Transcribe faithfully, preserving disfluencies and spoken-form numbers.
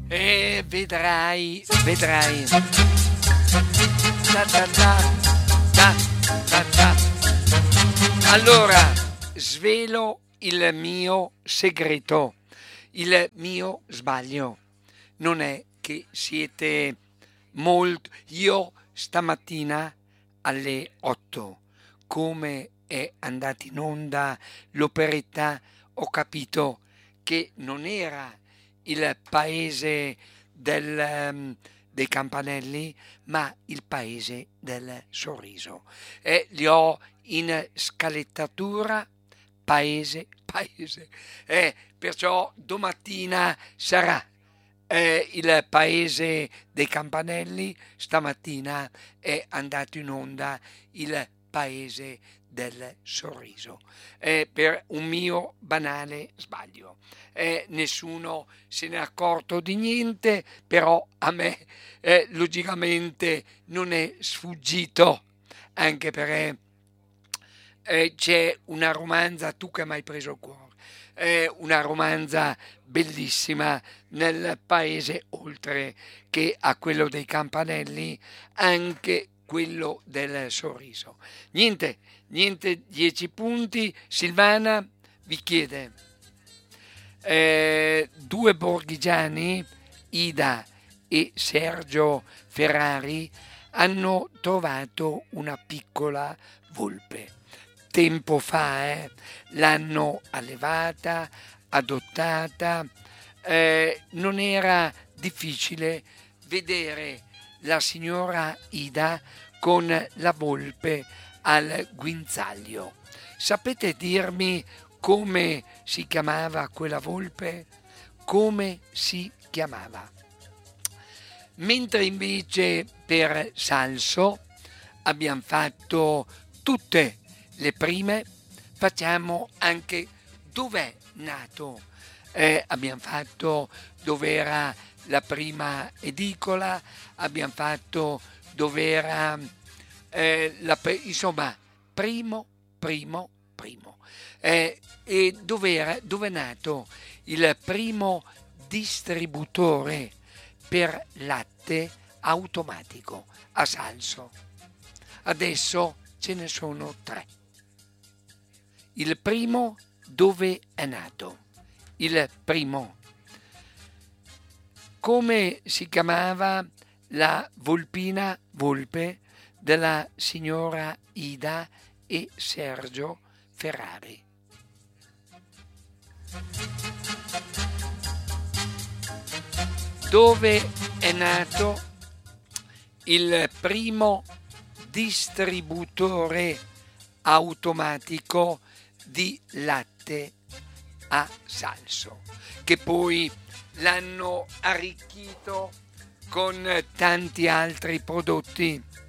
E vedrai, vedrai. Ta ta ta, ta ta ta. Allora, svelo il mio segreto, il mio sbaglio. Non è che siete molto... Io stamattina alle otto, come è andata in onda l'operetta, ho capito che non era il paese del, ehm, dei campanelli, ma il paese del sorriso. E li ho in scalettatura paese, paese. E perciò domattina sarà eh, il paese dei campanelli, stamattina è andato in onda il paese del sorriso, eh, per un mio banale sbaglio. Eh, nessuno se n'è accorto di niente, però a me eh, logicamente non è sfuggito, anche perché eh, c'è una romanza, tu che mi hai preso il cuore, eh, una romanza bellissima nel paese, oltre che a quello dei campanelli, anche quello del sorriso. Niente, niente, dieci punti. Silvana vi chiede, eh, due borghigiani, Ida e Sergio Ferrari, hanno trovato una piccola volpe. Tempo fa eh, l'hanno allevata, adottata, eh, non era difficile vedere la signora Ida con la volpe al guinzaglio. Sapete dirmi come si chiamava quella volpe? Come si chiamava? Mentre invece per Salso abbiamo fatto tutte le prime, facciamo anche dov'è nato. Eh, abbiamo fatto dove era la prima edicola, abbiamo fatto dove era eh, la, insomma, primo, primo, primo. Eh, e dove era, dove è nato il primo distributore per latte automatico a Salso. Adesso ce ne sono tre. Il primo dove è nato? Il primo. Come si chiamava la volpina volpe della signora Ida e Sergio Ferrari? Dove è nato il primo distributore automatico di latte a Salso, che poi l'hanno arricchito con tanti altri prodotti?